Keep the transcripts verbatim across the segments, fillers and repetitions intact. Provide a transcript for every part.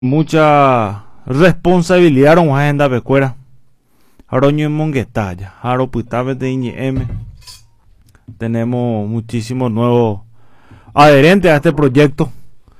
mucha responsabilidad en una agenda pecuera. Aroño en Monguetaya, Aro Putave de Iñem. Tenemos muchísimos nuevos adherentes a este proyecto.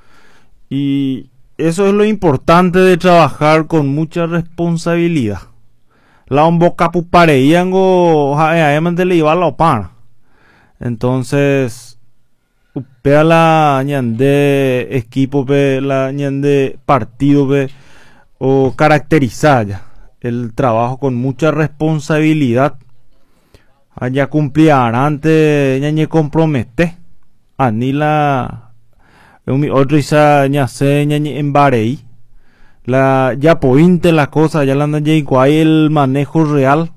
Y eso es lo importante de trabajar con mucha responsabilidad. La boca pupareíango jaeamente le iba a la opana. Entonces, upea la ñande equipo, pe, la ñande partido, pe, o caracterizar ya el trabajo con mucha responsabilidad. Allá cumplía antes ñañe compromete. Ani la otro isa ñase ñañe embarei. La ya pointe la cosa, ya la anda ya hay el manejo real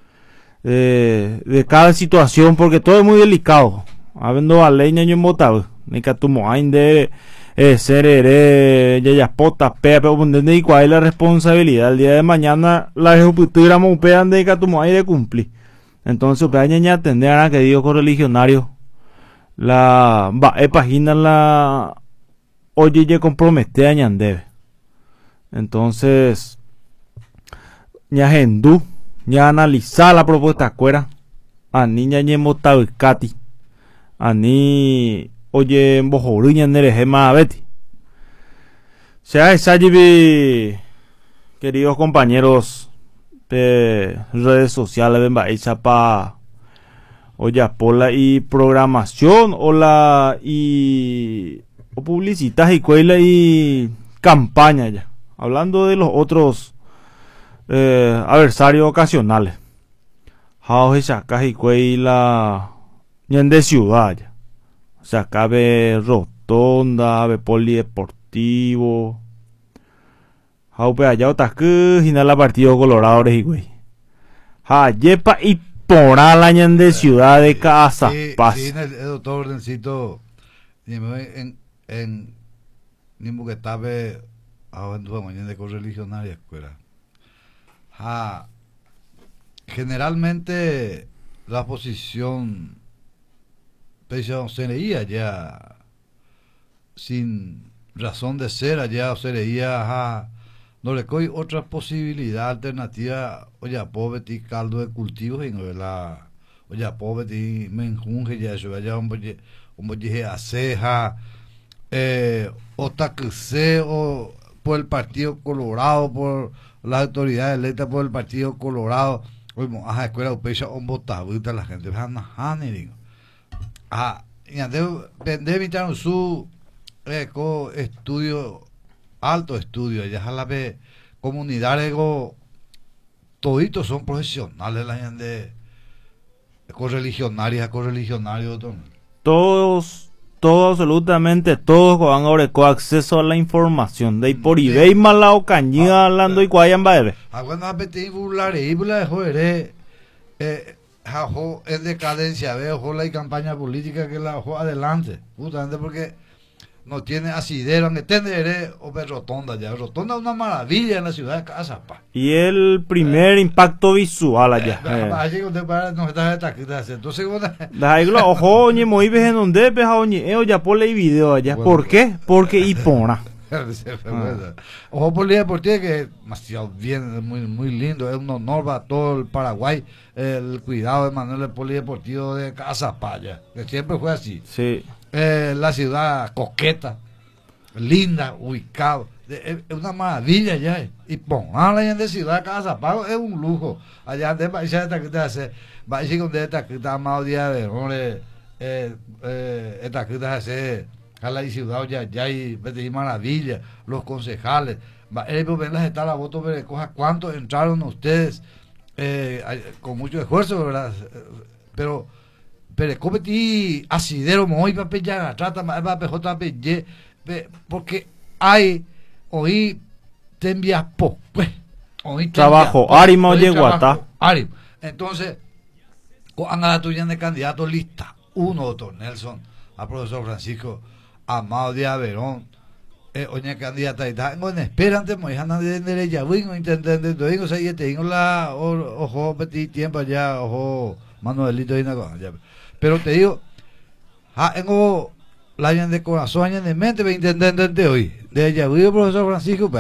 eh, de cada situación, porque todo es muy delicado. Habiendo a leña y embotado, ni que tu moain de eh, ser ere ya ya pota pe pe donde cuál es la responsabilidad el día de mañana la ejecutura mopean de que tu moain de cumplir. Entonces pe ña atender a que digo correligionario la va e página la oye ya compromete a ñandebe. Entonces ña gendú ña analizar la propuesta cuera a niña ñe motabicati ani oye bojoruña nerejema beti. Sea esa lleve, queridos compañeros de redes sociales, venga esa pa oye pola y programación o la y o publicitas y cuela y campaña ya. Hablando de los otros eh, adversarios ocasionales. Jao esa caja y la de ciudad ya. O sea, acá ve rotonda, ve polideportivo. Jaupe allá otras que y la partido Colorado y güey. Ja, yepa y porá la de ciudad de casa. Sí, paz. Sí, el, el doctor Ordencito, en en Nimbo que estaba hablando mañana de correligionaria escuela. Ja, generalmente la posición se leía ya sin razón de ser allá, se leía ja, no le coy otra posibilidad alternativa, oye, pobre caldo de cultivos y no la oye, pobre menjunje ya eso allá un bolle un bolle aceja eh otaque o por el Partido Colorado, por las autoridades electas por el Partido Colorado, oye, a escuela upecha un botabuta la gente va ni digo. Ah, vender mi su eh, co estudio alto estudio allá la ve comunidades go toditos son profesionales la gente correligionarias correligionarios Todos todos absolutamente todos van ahora con acceso a la información de ahí por eBay malao cañía hablando y cuayan baebe. Aguanta apetir burlar y burlar joder eh Jajo es decadencia, veo la campaña política que la ojo adelante, justamente porque no tiene asidero, no tiene o rotonda ya, rotonda es una maravilla en la ciudad de Casa pa. Y el primer eh, impacto visual allá. Allí donde para no está de entonces ahí lo ojo ni muy bien en donde peja oñi, eh ya ponle video allá. ¿Por qué? Porque Ipona. Ojo polideportivo que es demasiado bien, muy muy lindo, es un honor para todo el Paraguay el cuidado de Manuel el polideportivo de Casa Paya, que siempre fue así. Sí. Eh, la ciudad coqueta, linda, ubicado, es una maravilla ya. Y ponganla en de ciudad de Casa Paya es un lujo. Allá de Baixada esta que te hace, Baixada donde esta que está amado día de honor, eh eh esta que te hace a la ciudad ya ya y maravilla, los concejales, verlas está la voto pero coja cuántos entraron ustedes eh, con mucho esfuerzo, ¿verdad? Pero pero competí asidero muy para pellar trata para pj porque hay hoy te envías po pues hoy trabajo árimo yeguata árimo. Entonces con la tuya de candidato lista uno, doctor Nelson, a profesor Francisco Amado de Averón, eh, oña candidata y está en espera antes me dejan de derecha wingo intentando de o sea y te digo la ojo petit tiempo allá ojo Manuelito y una cosa pero te digo ah tengo la de corazón, de mente, intendente hoy. De ella, vive el profesor Francisco.